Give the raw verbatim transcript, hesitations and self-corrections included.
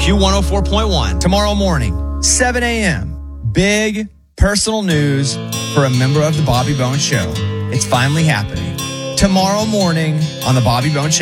Q one oh four point one. Tomorrow morning, seven a.m., big personal news for a member of the Bobby Bones Show. It's finally happening. Tomorrow morning on the Bobby Bones Show.